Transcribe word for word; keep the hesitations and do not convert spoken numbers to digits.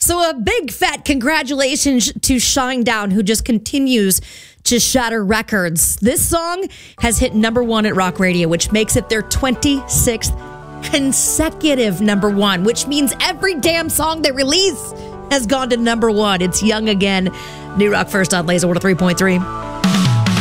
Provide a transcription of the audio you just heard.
So a big fat congratulations to Shinedown, who just continues to shatter records. This song has hit number one at Rock Radio, which makes it their twenty-sixth consecutive number one, which means every damn song they release has gone to number one. It's Young Again. New Rock First on Laser one oh three point three.